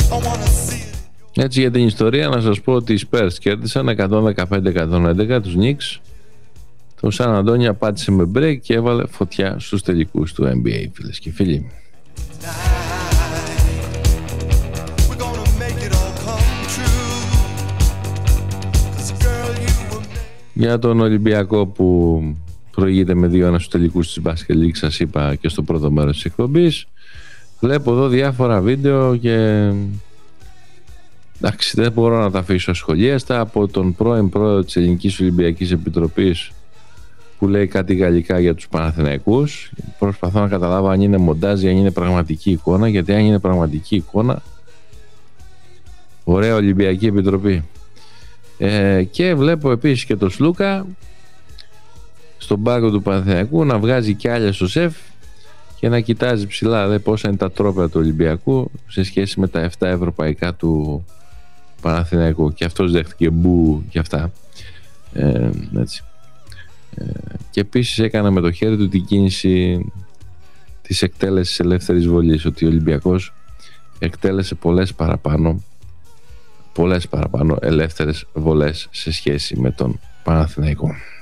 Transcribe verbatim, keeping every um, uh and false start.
Έτσι για την ιστορία να σας πω ότι οι Spurs κέρδισαν εκατόν δεκαπέντε εκατόν έντεκα τους Knicks. Το Σαν Αντώνιο πάτησε με break και έβαλε φωτιά στους τελικούς του N B A, φίλες και φίλοι. Για τον Ολυμπιακό που προηγείται με δύο ένα στους τελικούς της Basket League, σας είπα και στο πρώτο μέρος της εκπομπής. Βλέπω εδώ διάφορα βίντεο και εντάξει, δεν μπορώ να τα αφήσω ασχολίαστα, από τον πρώην πρόεδρο της Ελληνικής Ολυμπιακής Επιτροπής που λέει κάτι γαλλικά για τους Παναθηναϊκούς. Προσπαθώ να καταλάβω αν είναι μοντάζ ή αν είναι πραγματική εικόνα, γιατί αν είναι πραγματική εικόνα, ωραία Ολυμπιακή Επιτροπή. Ε, και βλέπω επίσης και τον Σλούκα στον πάγκο του Παναθηναϊκού να βγάζει κι άλλα στο σεφ και να κοιτάζει ψηλά δε πόσα είναι τα τρόπαια του Ολυμπιακού σε σχέση με τα επτά ευρωπαϊκά του Παναθηναϊκού, και αυτός δέχτηκε μπου και αυτά, ε, έτσι. Ε, και επίσης έκανα με το χέρι του την κίνηση της εκτέλεσης ελεύθερης βολής, ότι ο Ολυμπιακός εκτέλεσε πολλές παραπάνω πολλές παραπάνω ελεύθερες βολές σε σχέση με τον Παναθηναϊκό.